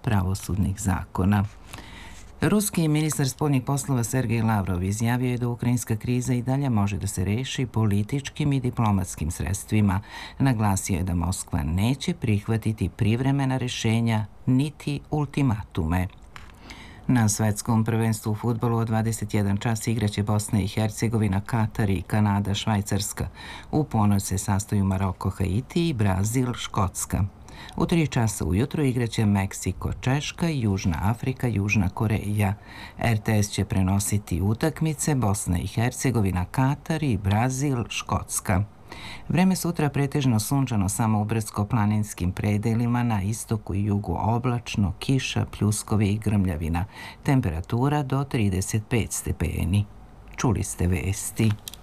pravosudnih zakona. Ruski ministar spoljnih poslova Sergej Lavrov izjavio je da ukrajinska kriza i dalje može da se reši političkim i diplomatskim sredstvima. Naglasio je da Moskva neće prihvatiti privremena rešenja niti ultimatume. Na svetskom prvenstvu u fudbalu od 21 čas igraće Bosna i Hercegovina, Katar i Kanada, Švajcarska. U ponoć se sastaju Maroko, Haiti i Brazil, Škotska. U 3 časa ujutro igraće Meksiko, Češka, Južna Afrika, Južna Koreja. RTS će prenositi utakmice Bosna i Hercegovina, Katar i Brazil, Škotska. Vreme sutra pretežno sunčano samo u brdsko-planinskim predelima, na istoku i jugu oblačno, kiša, pljuskovi i grmljavina. Temperatura do 35 stepeni. Čuli ste vesti.